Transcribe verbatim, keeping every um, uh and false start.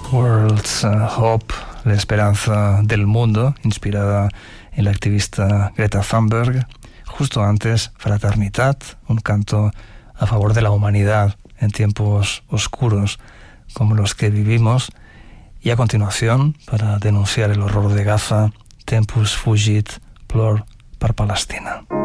World's uh, Hope, la esperanza del mundo, inspirada en la activista Greta Thunberg. Justo antes, Fraternidad, un canto a favor de la humanidad en tiempos oscuros como los que vivimos. Y a continuación, para denunciar el horror de Gaza, Tempus Fugit, Plor per Palestina.